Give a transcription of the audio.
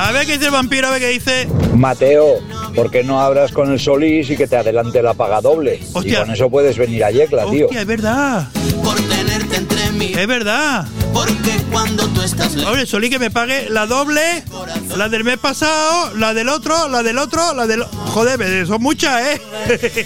A ver qué dice el vampiro, a ver qué dice. Mateo, ¿por qué no hablas con el Solís y que te adelante la paga doble? Hostia. Y con eso puedes venir a Yecla, tío. Hostia, es verdad. Por tenerte entre mí. Es verdad. Porque cuando tú estás lejos. Hombre, Solí, que me pague la doble, la del mes pasado, la del otro, la del otro, la del... Joder, son muchas, ¿eh?